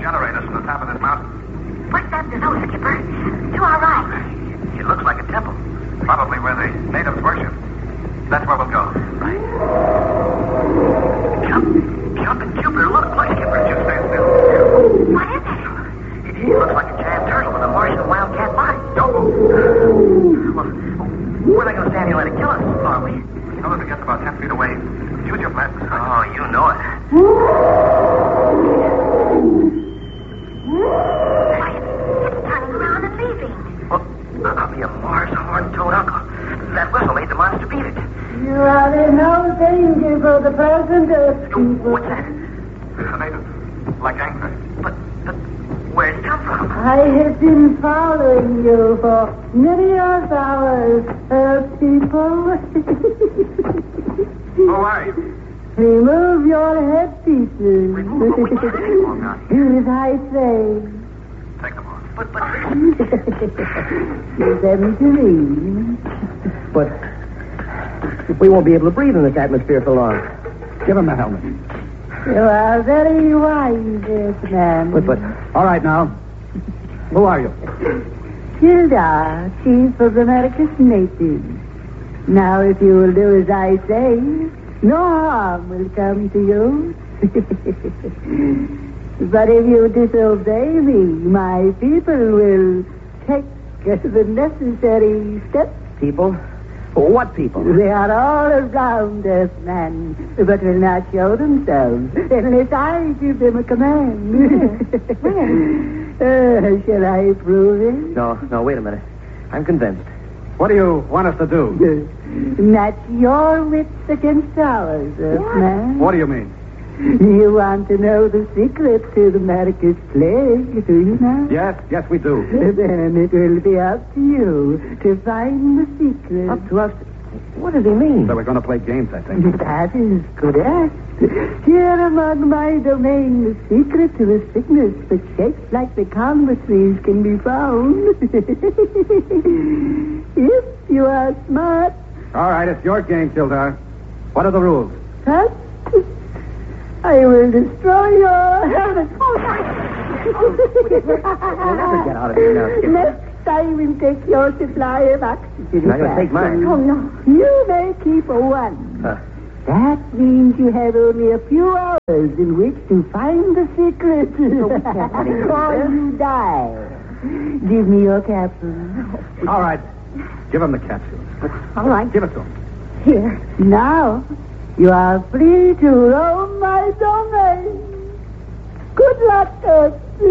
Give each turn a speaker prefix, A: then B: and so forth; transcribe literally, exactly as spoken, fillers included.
A: generators from the top of this mountain.
B: What's that below, Skipper? To our right.
A: It looks like a temple. Probably where the natives worship. That's where we'll go.
B: Right. Jump. Jump and Jupiter. Look, look, Skipper.
A: You stay still.
B: What is it? It, it looks like a giant turtle with a Martian wildcat body.
A: Don't move.
B: Well, we're not going to stand here and let it kill us, are we?
A: Tell us it gets about ten feet away. Use your flash.
B: Oh, you know it. It's turning around and leaving. Well, I'll be a Mars horn-toed uncle. That whistle made the monster beat it.
C: You are in no danger for the present, Earth people.
B: What's that?
A: It's a native. Like angry.
B: But, but, where'd it come from?
C: I have been following you for many of hours, Earth people.
A: Who are you?
C: Remove your headpieces.
B: Remove them? We can't remove them now.
C: Do as I say.
A: Take them off.
B: But, but...
C: Give them to me.
D: But we won't be able to breathe in this atmosphere for long.
E: Give him the helmet.
C: You are very wise, Earth man.
E: But, but, all right now. Who are you?
C: Hilda, chief of America's natives. Now, if you will do as I say, no harm will come to you. But if you disobey me, my people will take the necessary steps.
D: People? What people?
C: They are all around us, man, but will not show themselves unless I give them a command. uh, shall I prove it?
D: No, no, wait a minute. I'm convinced.
E: What do you want us to do?
C: Match your wits against ours, Earth man.
E: What do you mean?
C: You want to know the secret to the America's plague, do you now?
E: Yes, yes, we do.
C: Then it will be up to you to find the secret.
D: Up to us? What does he mean?
E: So we're going to play games, I think.
C: That is correct. Here among my domain, the secret to the sickness that shapes like the congress trees can be found. If you are smart.
E: All right, it's your game, Sildar. What are the rules?
C: First, I will destroy your helmet.
D: We'll never get out of here now, Skipper.
C: Next, I will take your supply of oxygen.
D: You're not going to take mine.
C: Oh, no. You may keep one.
D: Huh.
C: That means you have only a few hours in which to find the secret. Or you die. Give me your capsule.
E: All right. Give him the capsule.
C: All right.
E: Give it to him.
C: Here. Now, you are free to roam my domain. Good luck, Earth.